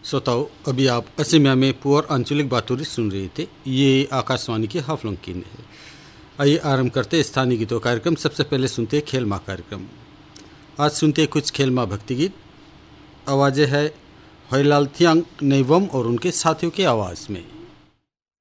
श्रोताओं, अभी आप असमिया में पुअर आंचलिक बातुरी सुन रहे थे। ये आकाशवाणी की हाफलों की है। आइए आरंभ करते स्थानीय गीतों कार्यक्रम। सबसे पहले सुनते खेल माँ कार्यक्रम। आज सुनते कुछ खेल माँ भक्ति गीत। आवाज़ें है होयलाल थियांग नेवम और उनके साथियों की आवाज़ में।